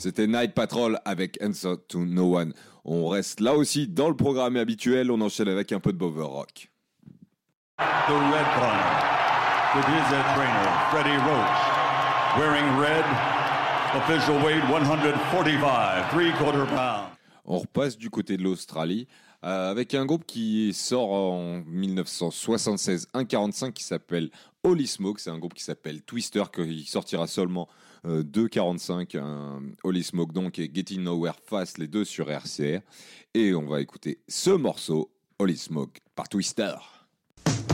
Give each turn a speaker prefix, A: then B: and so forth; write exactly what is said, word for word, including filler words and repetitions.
A: C'était Night Patrol avec Answer to No One. On reste là aussi dans le programme habituel, on enchaîne avec un peu de Bover Rock.
B: The Red Corner, with his head trainer, Freddie Roach, wearing red, official weight one forty-five, three quarter pounds.
A: On repasse du côté de l'Australie euh, avec un groupe qui sort en dix-neuf cent soixante-seize, un quarante-cinq qui s'appelle Holy Smoke. C'est un groupe qui s'appelle Twister qui sortira seulement euh, deux quarante-cinq. Un Holy Smoke donc et Getting Nowhere Fast, les deux sur R C R. Et on va écouter ce morceau Holy Smoke par Twister.